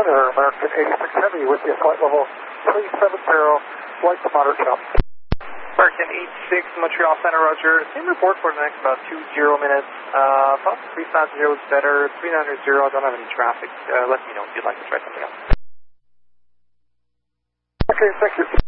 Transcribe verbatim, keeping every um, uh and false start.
Center, American eighty-six Heavy with you, flight level three seven zero, flight to moderate jump. American eighty-six, Montreal Center, Roger. Same report for the next about two zero minutes. Uh, about three five zero is better, three nine zero, I don't have any traffic. Uh, let me know if you'd like to try something else. Okay, thank you.